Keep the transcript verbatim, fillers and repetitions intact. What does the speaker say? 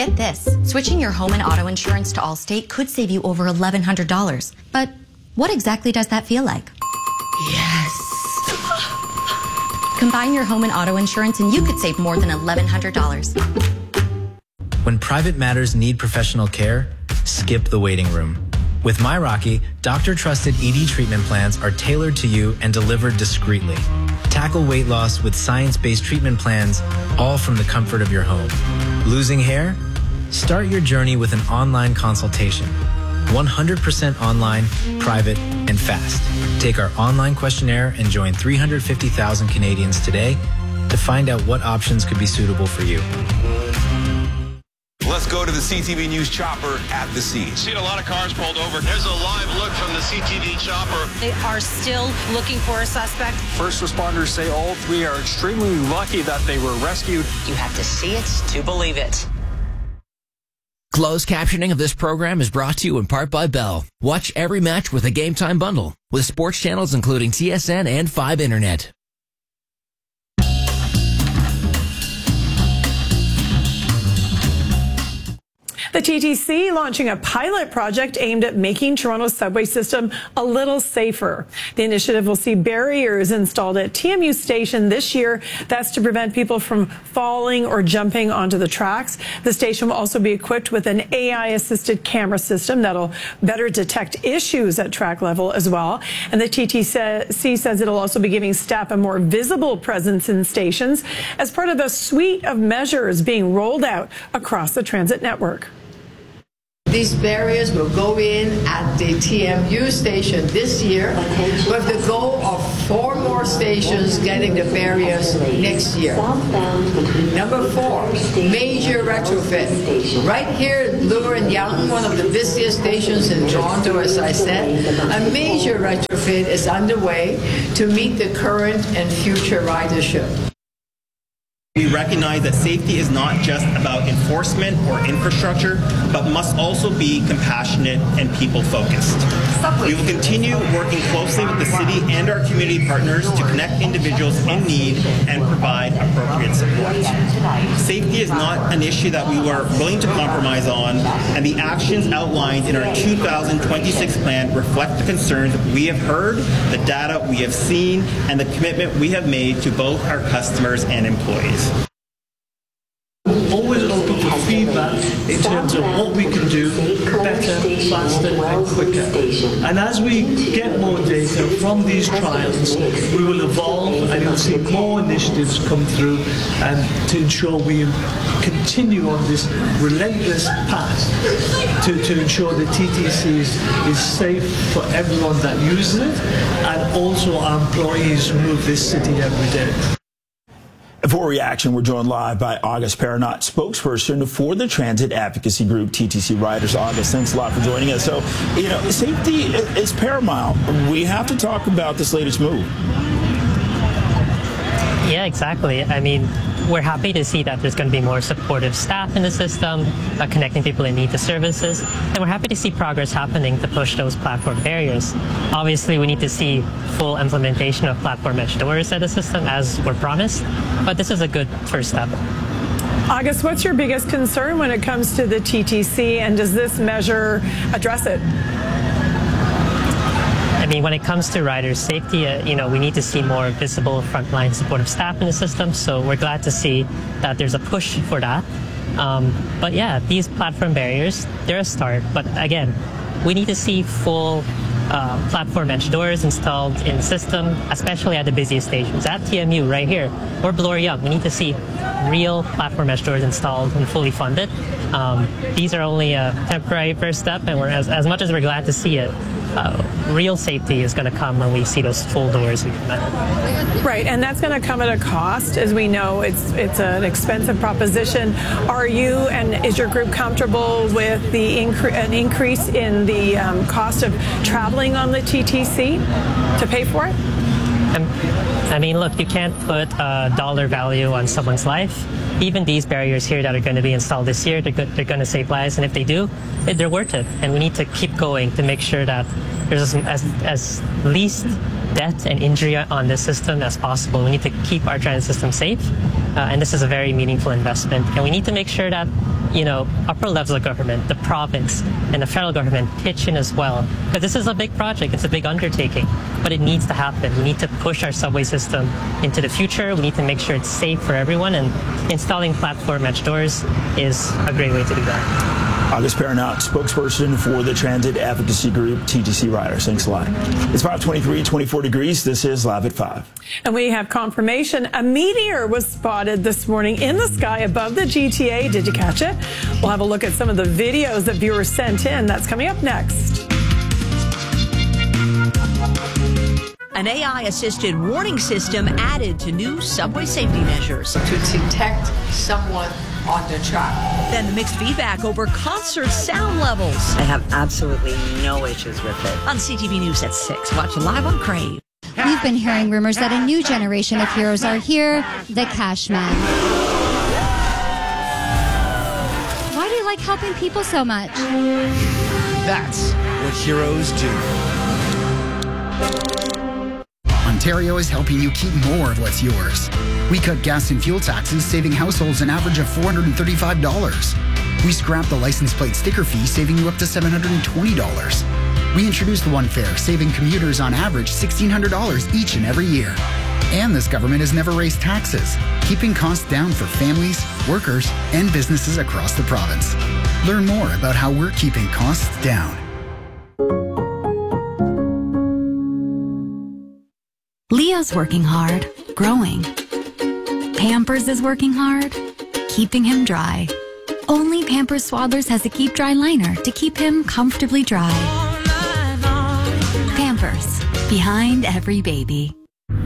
Get this, switching your home and auto insurance to Allstate could save you over eleven hundred dollars. But what exactly does that feel like? Yes. Combine your home and auto insurance and you could save more than eleven hundred dollars. When private matters need professional care, skip the waiting room. With MyRocky, doctor-trusted E D treatment plans are tailored to you and delivered discreetly. Tackle weight loss with science-based treatment plans, all from the comfort of your home. Losing hair? Start your journey with an online consultation. one hundred percent online, private, and fast. Take our online questionnaire and join three hundred fifty thousand Canadians today to find out what options could be suitable for you. Let's go to the C T V News chopper at the scene. Seen a lot of cars pulled over. There's a live look from the C T V chopper. They are still looking for a suspect. First responders say all three are extremely lucky that they were rescued. You have to see it to believe it. Closed captioning of this program is brought to you in part by Bell. Watch every match with a Game Time bundle with sports channels including T S N and Fibe Internet. The T T C launching a pilot project aimed at making Toronto's subway system a little safer. The initiative will see barriers installed at T M U station this year. That's to prevent people from falling or jumping onto the tracks. The station will also be equipped with an A I-assisted camera system that'll better detect issues at track level as well. And the T T C says it'll also be giving staff a more visible presence in stations as part of a suite of measures being rolled out across the transit network. These barriers will go in at the T M U station this year with the goal of four more stations getting the barriers next year. Number four, major retrofit. Right here at Bloor and Yonge, one of the busiest stations in Toronto, as I said, a major retrofit is underway to meet the current and future ridership. We recognize that safety is not just about enforcement or infrastructure, but must also be compassionate and people-focused. We will continue working closely with the city and our community partners to connect individuals in need and provide appropriate support. Safety is not an issue that we were willing to compromise on, and the actions outlined in our two thousand twenty-six plan reflect the concerns we have heard, the data we have seen, and the commitment we have made to both our customers and employees. Always open for feedback in terms of what we can do better, faster and quicker. And as we get more data from these trials, we will evolve and you'll see more initiatives come through and to ensure we continue on this relentless path to, to ensure the T T C is, is safe for everyone that uses it and also our employees who move this city every day. For Reaction, we're joined live by August Paranot, spokesperson for the transit advocacy group T T C Riders. August, thanks a lot for joining us. So, you know, safety is paramount. We have to talk about this latest move. Yeah, exactly. I mean, we're happy to see that there's going to be more supportive staff in the system, uh, connecting people in need to services, and we're happy to see progress happening to push those platform barriers. Obviously, we need to see full implementation of platform edge doors at the system as we're promised, but this is a good first step. August, what's your biggest concern when it comes to the T T C, and does this measure address it? I mean, when it comes to riders' safety, uh, you know, we need to see more visible frontline supportive staff in the system. So we're glad to see that there's a push for that. Um, but yeah, these platform barriers, they're a start. But again, we need to see full uh, platform edge doors installed in the system, especially at the busiest stations. At T M U right here, or Bloor Yonge, we need to see real platform edge doors installed and fully funded. Um, these are only a temporary first step, and we're as, as much as we're glad to see it, Uh, real safety is going to come when we see those full doors implemented. Right, and that's going to come at a cost. As we know, it's it's an expensive proposition. Are you and is your group comfortable with the incre an increase in the um, cost of traveling on the T T C to pay for it? Um, I mean, look, you can't put a dollar value on someone's life. Even these barriers here that are going to be installed this year, they're, good, they're going to save lives, and if they do, they're worth it. And we need to keep going to make sure that there's as, as, as least death and injury on this system as possible. We need to keep our transit system safe, uh, and this is a very meaningful investment. And we need to make sure that, you know, upper levels of government, the province, and the federal government pitch in as well. Because this is a big project, it's a big undertaking, but it needs to happen. We need to push our subway system into the future. We need to make sure it's safe for everyone, and installing platform edge doors is a great way to do that. August Perrinotte, spokesperson for the transit advocacy group T T C Riders. Thanks a lot. It's five twenty-three, twenty-four degrees. This is Live at five. And we have confirmation. A meteor was spotted this morning in the sky above the G T A. Did you catch it? We'll have a look at some of the videos that viewers sent in. That's coming up next. An A I-assisted warning system added to new subway safety measures to detect someone on the track. Then the mixed feedback over concert sound levels. I have absolutely no issues with it. On C T V News at six. Watch live on Crave. We've been hearing rumors that a new generation of heroes are here, the Cashmen. Why do you like helping people so much? That's what heroes do. Ontario is helping you keep more of what's yours. We cut gas and fuel taxes, saving households an average of four hundred thirty-five dollars. We scrapped the license plate sticker fee, saving you up to seven hundred twenty dollars. We introduced One Fare, saving commuters on average one thousand six hundred dollars each and every year. And this government has never raised taxes, keeping costs down for families, workers, and businesses across the province. Learn more about how we're keeping costs down. Leo's working hard, growing. Pampers is working hard, keeping him dry. Only Pampers Swaddlers has a Keep Dry liner to keep him comfortably dry. Pampers, behind every baby.